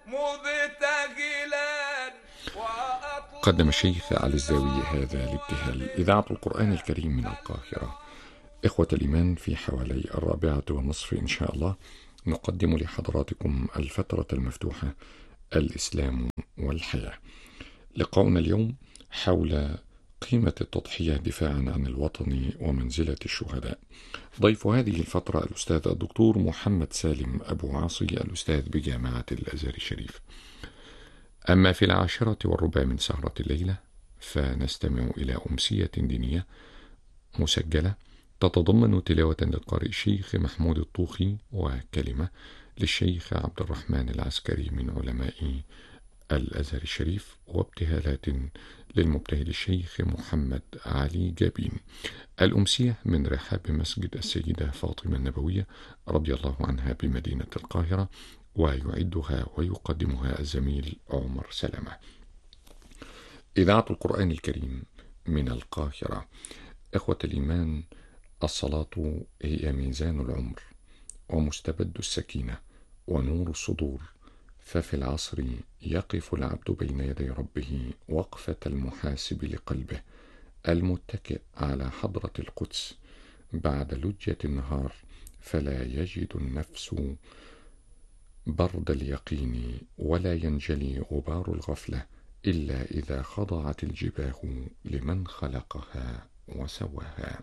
مبتهلا. قدم الشيخ علي الزاوية هذا الابتهال. إذاعة القرآن الكريم من القاهرة. إخوة الإيمان، في حوالي 4:30 إن شاء الله نقدم لحضراتكم الفترة المفتوحة الإسلام والحياة. لقاؤنا اليوم حول قيمة التضحية دفاعا عن الوطن ومنزلة الشهداء. ضيف هذه الفترة الأستاذ الدكتور محمد سالم أبو عاصي، الأستاذ بجامعة الأزهر الشريف. أما في 10:15 من سهرة الليلة فنستمع إلى أمسية دينية مسجلة تتضمن تلاوة للقارئ الشيخ محمود الطوخي وكلمة للشيخ عبد الرحمن العسكري من علماء الأزهر الشريف، وابتهالات للمبتهل الشيخ محمد علي جابين. الأمسية من رحاب مسجد السيدة فاطمة النبوية رضي الله عنها بمدينة القاهرة، ويعدها ويقدمها الزميل عمر سلامة. إذاعة القرآن الكريم من القاهرة. إخوة الإيمان، الصلاة هي ميزان العمر ومستبد السكينة ونور الصدور، ففي العصر يقف العبد بين يدي ربه وقفة المحاسب لقلبه المتكئ على حضرة القدس بعد لجة النهار، فلا يجد النفس برد اليقين ولا ينجلي غبار الغفلة إلا إذا خضعت الجباه لمن خلقها وسواها.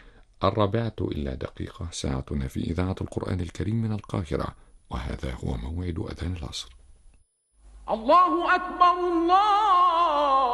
4:04 ساعتنا في إذاعة القرآن الكريم من القاهرة، وهذا هو موعد أذان العصر. الله أكبر الله